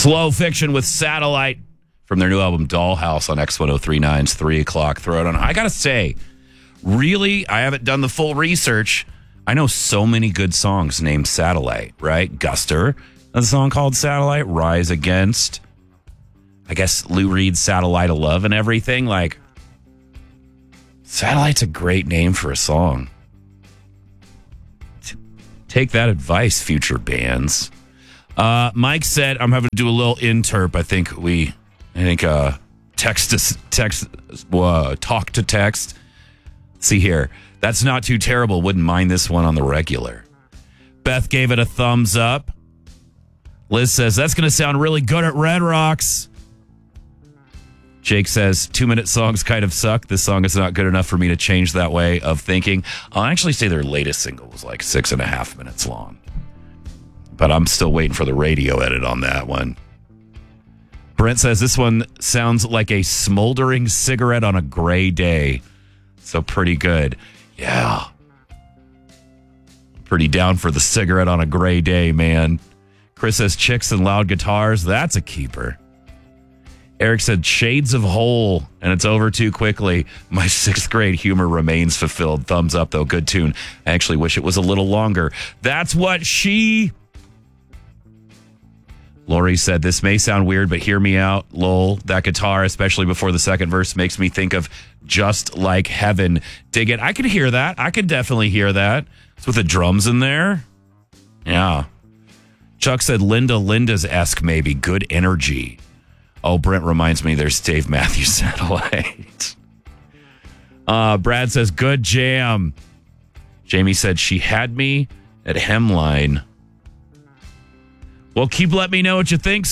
Slow Fiction with Satellite from their new album Dollhouse on X1039's 3 o'clock throwdown. I gotta say, really, I haven't done the full research. I know so many good songs named Satellite, right? Guster, a song called Satellite. Rise Against, I guess Lou Reed's Satellite of Love and everything. Like, Satellite's a great name for a song. Take that advice, future bands. Mike said, I'm having to do a little interp. I think talk to text. See here. That's not too terrible. Wouldn't mind this one on the regular. Beth gave it a thumbs up. Liz says, that's going to sound really good at Red Rocks. Jake says, 2-minute songs kind of suck. This song is not good enough for me to change that way of thinking. I'll actually say their latest single was like 6.5 minutes long. But I'm still waiting for the radio edit on that one. Brent says, this one sounds like a smoldering cigarette on a gray day. So pretty good. Yeah. Pretty down for the cigarette on a gray day, man. Chris says, chicks and loud guitars. That's a keeper. Eric said, shades of whole, and it's over too quickly. My 6th grade humor remains fulfilled. Thumbs up, though. Good tune. I actually wish it was a little longer. That's what she... Lori said, this may sound weird, but hear me out. Lol, that guitar, especially before the second verse, makes me think of Just Like Heaven. Dig it. I could hear that. I could definitely hear that. It's with the drums in there. Yeah. Chuck said, Linda's-esque maybe. Good energy. Oh, Brent reminds me there's Dave Matthews Satellite. Brad says, good jam. Jamie said, she had me at Hemline. Well, keep letting me know what you think.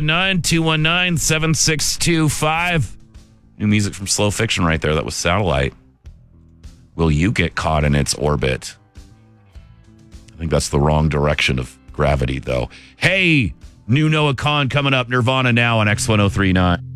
719-219-7625. New music from Slow Fiction right there. That was Satellite. Will you get caught in its orbit? I think that's the wrong direction of gravity, though. Hey, new Noah Kahan coming up. Nirvana now on X1039.